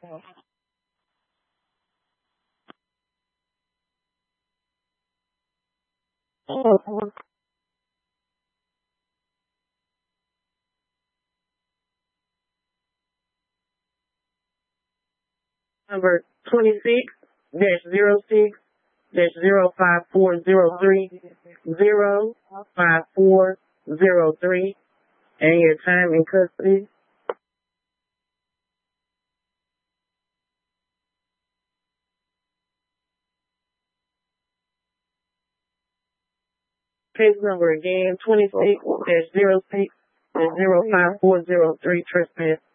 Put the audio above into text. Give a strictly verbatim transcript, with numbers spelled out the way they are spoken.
Number twenty-six dash zero six dash zero five four zero three zero five four zero three, and your time in custody. Case number again, twenty-six dash zero six dash zero five four zero three, trespass.